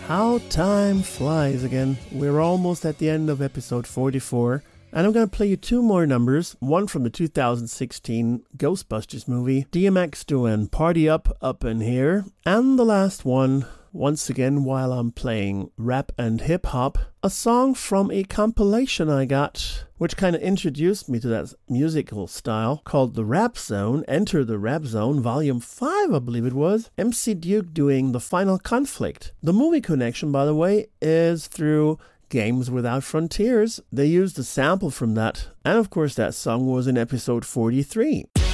How time flies again. We're almost at the end of episode 44. And I'm going to play you two more numbers. One from the 2016 Ghostbusters movie, DMX doing Party Up, Up in Here. And the last one, once again while I'm playing rap and hip hop, a song from a compilation I got, which kind of introduced me to that musical style, called The Rap Zone, Enter the Rap Zone, Volume 5, I believe it was. MC Duke doing The Final Conflict. The movie connection, by the way, is through Games Without Frontiers. They used a sample from that. And of course that song was in episode 43.